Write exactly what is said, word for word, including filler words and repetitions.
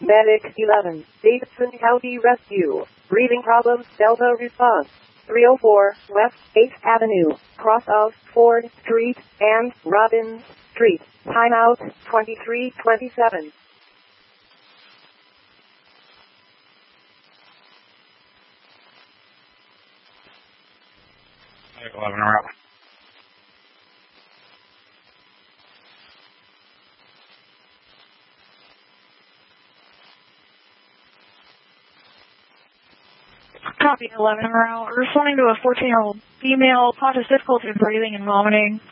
Medic eleven, Davidson County Rescue. Breathing problems, Delta response. three oh four West eighth Avenue, cross of Ford Street and Robbins Street. Timeout twenty-three twenty-seven. eleven route. Copy eleven route. Responding to a fourteen-year-old female, conscious difficulty in breathing and vomiting.